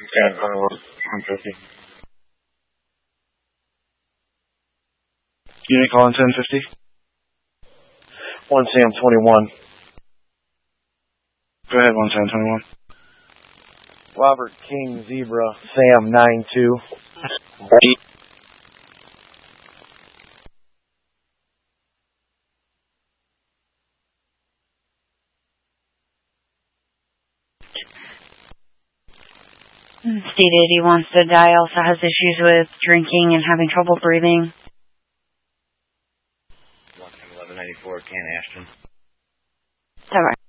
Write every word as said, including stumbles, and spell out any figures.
Yeah, one fifty. Unit calling ten fifty. one Sam twenty-one. Go ahead, one Sam twenty-one. Robert King Zebra Sam nine two. Stated he wants to die, also has issues with drinking and having trouble breathing. eleven ninety-four, Can Ashton. Alright.